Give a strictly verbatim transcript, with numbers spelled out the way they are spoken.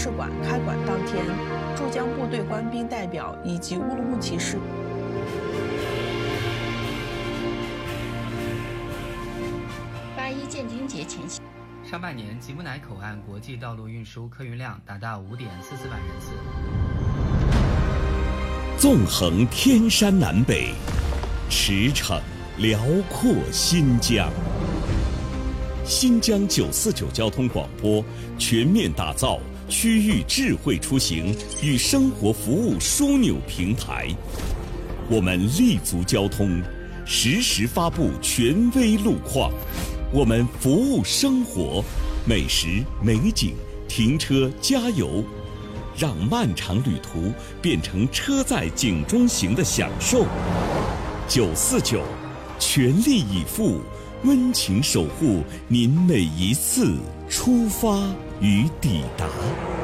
事馆开馆当天，珠江部队官兵代表以及乌鲁木齐市。 八一建军节前夕， 上半年吉木乃口岸国际道路运输客运量达到五点四四万人次。 纵横天山南北，驰骋辽阔新疆。新疆九四九交通广播全面打造区域智慧出行与生活服务枢纽平台，我们立足交通，实时发布权威路况，我们服务生活，美食美景，停车加油，让漫长旅途变成车在景中行的享受。九四九，全力以赴，温情守护您每一次出发与抵达。